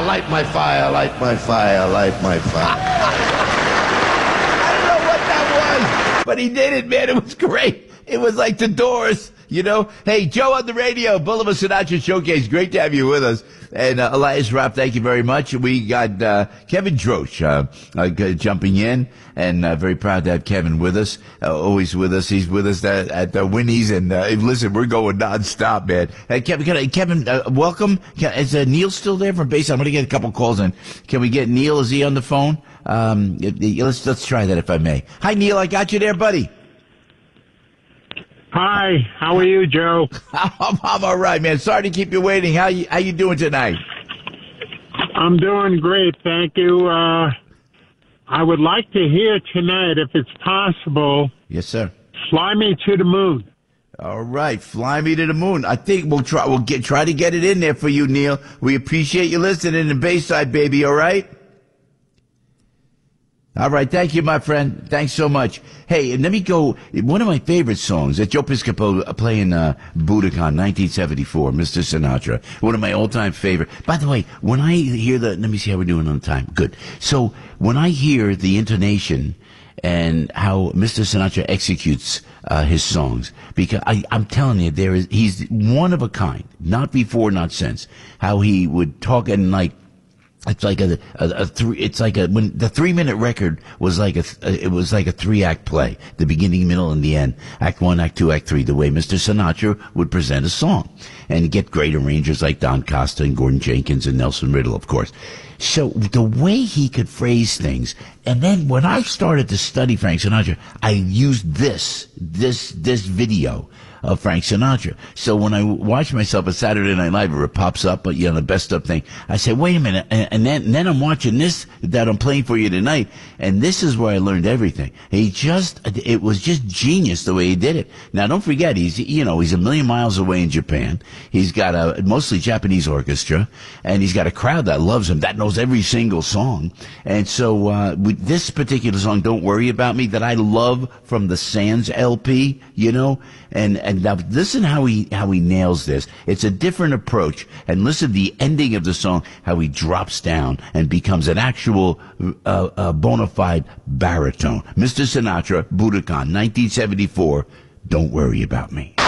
light my fire, light my fire, light my fire. I don't know what that was, but he did it, man. It was great. It was like the Doors, you know. Hey, Joe on the radio, Boulevard Sinatra Showcase. Great to have you with us. And Elias Robb, thank you very much. We got Kevin Drosch jumping in, and very proud to have Kevin with us, always with us. He's with us at the Winnie's, and listen, we're going nonstop, man. Hey, Kevin, welcome. Is Neil still there from Bayside? I'm going to get a couple calls in. Can we get Neil? Is he on the phone? Let's try that if I may. Hi, Neil. I got you there, buddy. Hi, how are you, Joe? I'm all right, man. Sorry to keep you waiting. How you doing tonight? I'm doing great, thank you. I would like to hear tonight, if it's possible. Yes, sir. Fly Me to the Moon. All right, Fly Me to the Moon. I think we'll try to get it in there for you, Neil. We appreciate you listening to Bayside, baby. All right. All right, thank you, my friend. Thanks so much. Hey, and let me go. One of my favorite songs that Joe Piscopo playing Budokan, 1974, Mr. Sinatra. One of my all-time favorite. By the way, when I hear let me see how we're doing on time. Good. So when I hear the intonation and how Mr. Sinatra executes his songs, because I'm telling you, he's one of a kind. Not before, not since. How he would talk and like. It's like when the 3-minute record was like a 3-act play, the beginning, middle, and the end. Act 1, Act 2, Act 3, the way Mr. Sinatra would present a song. And get great arrangers like Don Costa and Gordon Jenkins and Nelson Riddle, of course. So the way he could phrase things, and then when I started to study Frank Sinatra, I used this video of Frank Sinatra. So when I watch myself at Saturday Night Live, or it pops up, but the best of thing, I say, wait a minute, and then I'm watching this that I'm playing for you tonight, and this is where I learned everything. It was just genius the way he did it. Now don't forget, he's a million miles away in Japan. He's got a mostly Japanese orchestra, and he's got a crowd that loves him, that knows every single song. And so with this particular song, Don't Worry About Me, that I love from the Sands LP, and now listen how he nails this. It's a different approach. And listen to the ending of the song, how he drops down and becomes an actual bona fide baritone. Mr. Sinatra, Budokan, 1974, Don't Worry About Me.